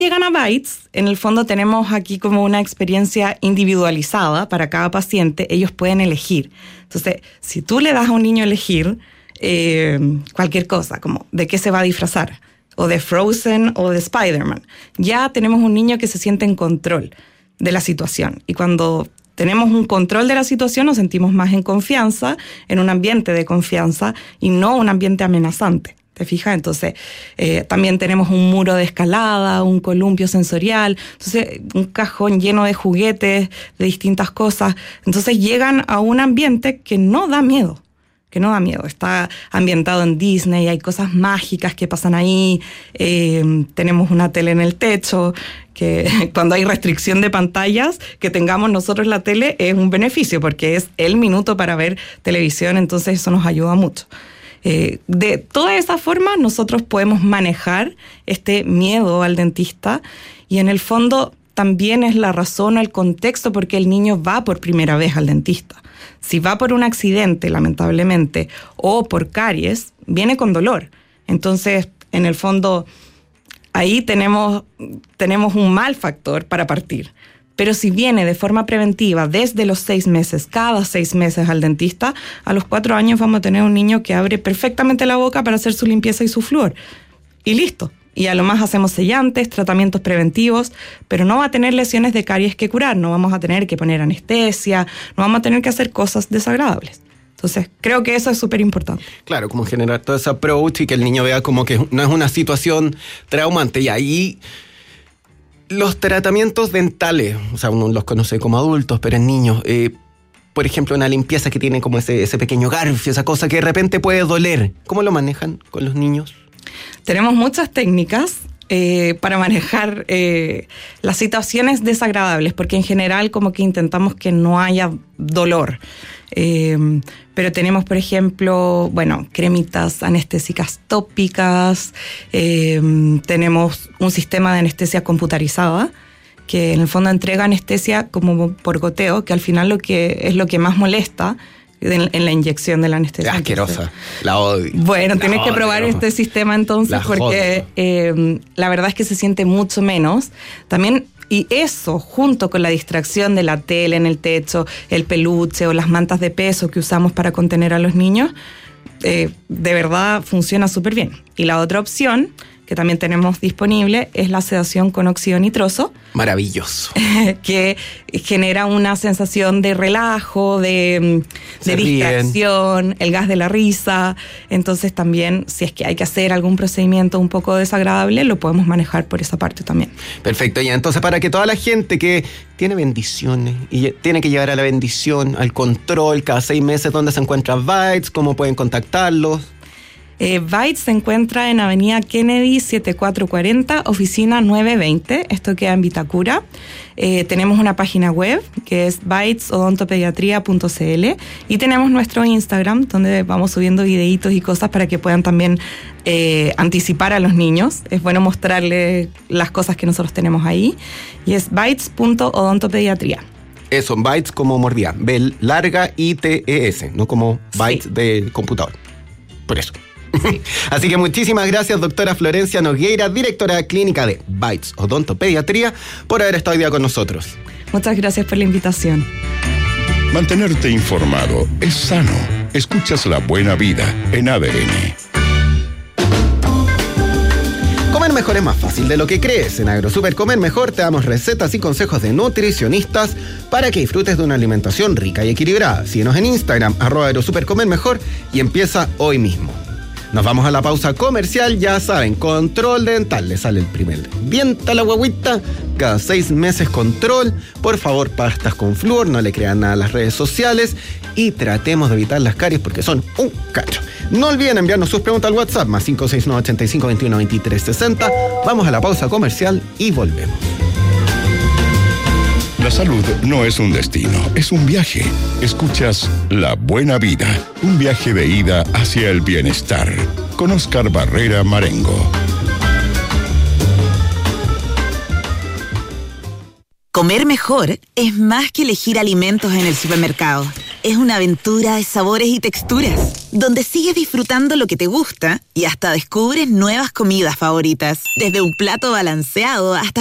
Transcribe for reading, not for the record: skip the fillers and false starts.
llegan a Bites, en el fondo tenemos aquí como una experiencia individualizada para cada paciente. Ellos pueden elegir. Entonces, si tú le das a un niño a elegir cualquier cosa, como de qué se va a disfrazar, o de Frozen o de Spider-Man, ya tenemos un niño que se siente en control de la situación. Y cuando tenemos un control de la situación, nos sentimos más en confianza, en un ambiente de confianza y no un ambiente amenazante. ¿Te fijas? Entonces, también tenemos un muro de escalada, un columpio sensorial, entonces un cajón lleno de juguetes, de distintas cosas. Entonces llegan a un ambiente que no da miedo. Está ambientado en Disney, hay cosas mágicas que pasan ahí, tenemos una tele en el techo, que cuando hay restricción de pantallas, que tengamos nosotros la tele es un beneficio, porque es el minuto para ver televisión, entonces eso nos ayuda mucho. De todas esas formas nosotros podemos manejar este miedo al dentista, y en el fondo también es la razón o el contexto por qué el niño va por primera vez al dentista. Si va por un accidente, lamentablemente, o por caries, viene con dolor. Entonces, en el fondo, ahí tenemos un mal factor para partir. Pero si viene de forma preventiva desde los 6 meses, cada 6 meses al dentista, a los 4 años vamos a tener un niño que abre perfectamente la boca para hacer su limpieza y su flúor. Y listo. Y a lo más hacemos sellantes, tratamientos preventivos, pero no va a tener lesiones de caries que curar, no vamos a tener que poner anestesia, no vamos a tener que hacer cosas desagradables. Entonces, creo que eso es súper importante. Claro, como generar todo ese approach y que el niño vea como que no es una situación traumante. Y ahí los tratamientos dentales, o sea, uno los conoce como adultos, pero en niños, por ejemplo, una limpieza que tiene como ese pequeño garfio, esa cosa que de repente puede doler. ¿Cómo lo manejan con los niños? Tenemos muchas técnicas para manejar las situaciones desagradables, porque en general como que intentamos que no haya dolor. Pero tenemos, por ejemplo, cremitas anestésicas tópicas, tenemos un sistema de anestesia computarizada, que en el fondo entrega anestesia como por goteo, que al final lo que más molesta en la inyección de la anestesia. Es asquerosa, la odio. Bueno, tienes que probar este sistema entonces, porque la verdad es que se siente mucho menos. También, y eso, junto con la distracción de la tele en el techo, el peluche o las mantas de peso que usamos para contener a los niños, de verdad funciona súper bien. Y la otra opción que también tenemos disponible es la sedación con óxido nitroso. Maravilloso. Que genera una sensación de relajo, de distracción, el gas de la risa. Entonces también, si es que hay que hacer algún procedimiento un poco desagradable, lo podemos manejar por esa parte también. Perfecto, ya entonces para que toda la gente que tiene bendiciones y tiene que llevar a la bendición, al control cada 6 meses, ¿dónde se encuentra Bites? ¿Cómo pueden contactarlos? Bites se encuentra en Avenida Kennedy 7440, oficina 920. Esto queda en Vitacura. Tenemos una página web que es bitesodontopediatría.cl y tenemos nuestro Instagram donde vamos subiendo videitos y cosas para que puedan también anticipar a los niños. Es bueno mostrarles las cosas que nosotros tenemos ahí. Y es bites.odontopediatría. Eso, Bites como mordida, B larga ITES, no como Bites sí. Del computador. Por eso. Sí. Así que muchísimas gracias, doctora Florencia Nogueira, directora clínica de Bites Odontopediatría, por haber estado hoy día con nosotros. Muchas gracias por la invitación. Mantenerte informado es sano. Escuchas La Buena Vida en ADN. Comer mejor es más fácil de lo que crees. En AgroSuper Comer Mejor te damos recetas y consejos de nutricionistas para que disfrutes de una alimentación rica y equilibrada. Síguenos en Instagram, @AgroSuper Comer Mejor, y empieza hoy mismo. Nos vamos a la pausa comercial, ya saben, control dental. Le sale el primer diente a la guagüita, cada 6 meses control. Por favor, pastas con flúor, no le crean nada a las redes sociales y tratemos de evitar las caries porque son un cacho. No olviden enviarnos sus preguntas al WhatsApp, más 569-8521-2360. Vamos a la pausa comercial y volvemos. La salud no es un destino, es un viaje. Escuchas La Buena Vida, un viaje de ida hacia el bienestar, con Oscar Barrera Marengo. Comer mejor es más que elegir alimentos en el supermercado. es una aventura de sabores y texturas, donde sigues disfrutando lo que te gusta y hasta descubres nuevas comidas favoritas. Desde un plato balanceado hasta